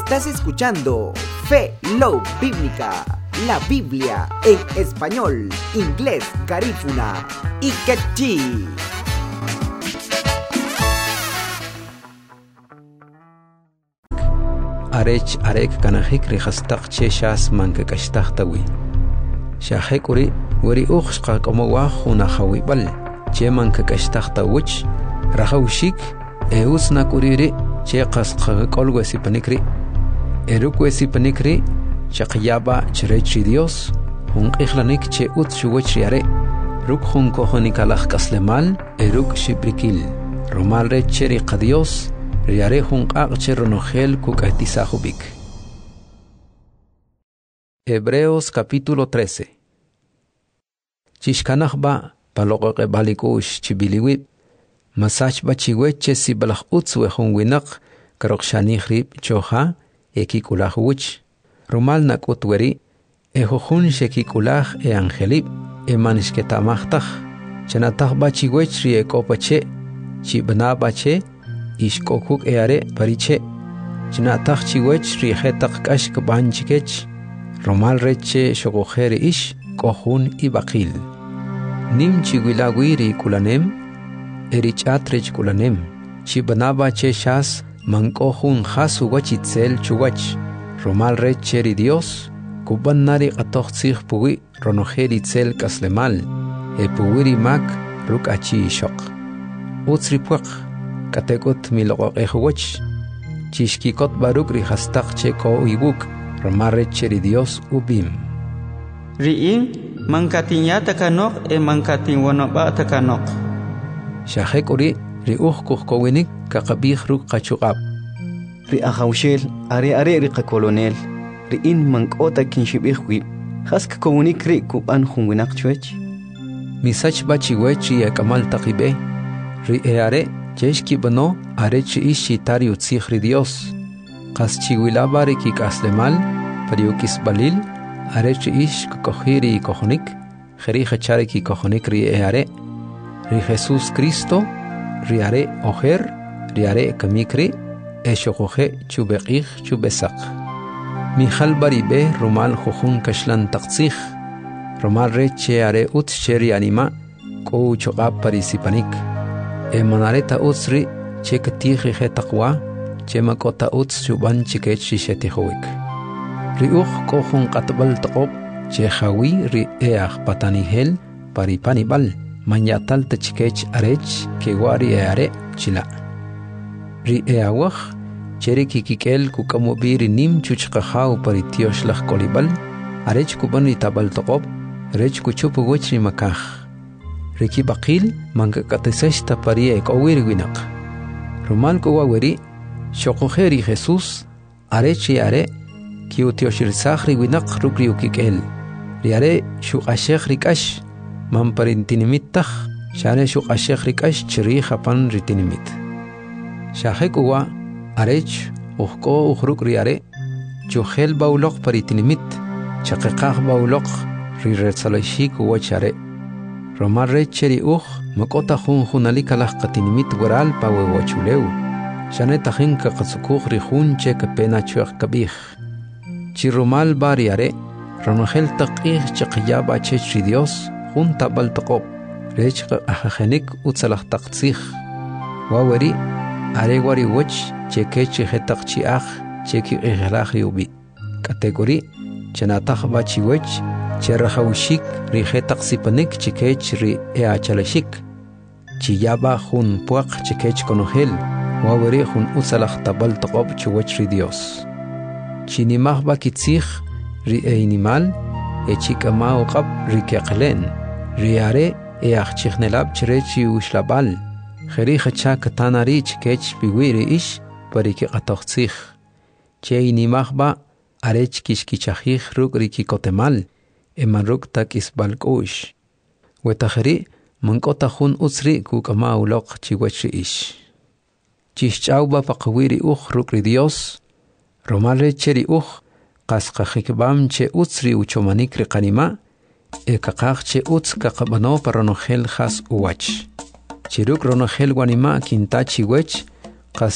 Estás escuchando Fe Love Bíblica, la Biblia en español, inglés, garífuna y quechí. Arek kanahik rihastak cheshas mankakashtag tawi. Shahek uri ukhshqa komowa huna hawibal che mankakashtag tawich rahawshik eusna kuriri che qasqa kolwesi panikri erukwesi panikri shaqyaba chrechi Dios hun ikhlanik che utshuwech yare ruk hun kohonikalaj kaslemal eruk shibrikil romal re cheri qadios Riare hun ronogel kukatizahubik. Hebreos capítulo 13. Chishkanahba paloqe balikush chibiliwib. Masach bachiweche si balach utswe hun winak karokshanihrib choha ekikulahuwich. Romal nakutweri ehojun shekikulah e angelib e manishketamachtach. Chanatach bachiwech riekopache chibnabache Ishkokuk eare pariche chinatach chiwech rihetak kashk banchikech romal reche shogoher ish kohun ibakil nim chigwilagwiri kulanem erichatrech kulanem chibanaba che shas mankohun hasu wachitzel chuwach romal reche ri Dios kubannari qatochzig puwi ronoheri tzel kaslemal e puwiri mak rukachi shok utsripuq Katekot miloqoq ehwach chishkikot baruk rihastaq cheko ibuk romarre cheri Dios ubim Riin mankatin takanok e mankatin wonoba takanok Shahek uri riuh kuhkowinik kakabih ruk qachuqab Ri ahawshel are riqa kolonel Riin mankota kinshibih wib Hask kowinik ri kuban hunwinak chwech Misach bachiwech yakamal taqibe Ri eare Cheshki bano arechi ishi tari utsikhri Dios. Qaschiwilabari ki kaslemal, pariukis balil, arechi ish kokohiri kohonik, jerija chari ki kohonik ri eare, ri Jesus Cristo, ri are oher, ri are kamikri, eshokohe chubekih chubesak. Mihal baribe rumal jujun kashlan taqtsikh, rumal reche are utsheri anima, ko chogab parisipanik. Emanareta utsri chekatih he taqwa chemakota uts chuban chikech shishetihowik riuch kohun qatbal taqob chehawi ri each patanihel paripanibal manyatal tchikech arech kewari eare chila ri eawach cheriki kikel kukamobiri nim chuchqahaw paritioshlah kolibal arech kuban tabal taqob rech kuchupu wechri makah Riki bakil mankakatesesh taparie kowir winak. Romal kowaweri shokoheri Jesus arechi are kiutioshirsakhri winak rukri ukikel. Riare shukashekh rikash mamparintinimittach share shukashekh rikash chiri hapan ritinimit. Shahekuwa arech uhko uhruk riare chuhel baulok paritinimit chaqeqah baulok riretsalashik wachare. Romar recheri makota hunalika las katinimit gural pa huehuachuleu. Shaneta jinka katsukuj rihun che pena chuach kabij. Chirumal bariare, ronogel taqih chaqiyaba chechri Dios, junta baltaqob, rech ajajenik utsalah taqtzih. Waweri, aregwari wach, chekechi hetaqchiach, cheki igelaj yubi. Kategori, chenatah bachiwech, Cherahawshik rihetak sipanik chikech ri eachalashik. Chiyaba hun puak chikech konohel. Waweri hun utsalach tabal taqob chuwech ri Dios. Chinimah bakitzich ri einimal echikama oqab ri keqlen. Riare eachichnelab chirechi ushlabal. Jerija chakatanari chikech biwiri ish pariki qatochtzich. Cheinimah ba arech kishkichajich ruk rikikotemal. Emaruk takis balkush. Wetaheri mankota hun utsri kukama ulok chiwechi ish. Chishchauba paqawiri rukri Dios. Romale cheri qasqajikbam che utsri uchomanik riqanima. Ekaqaq che utz kaqabano paronogel has uwach. Chiruk ronogel wanima kintachi wech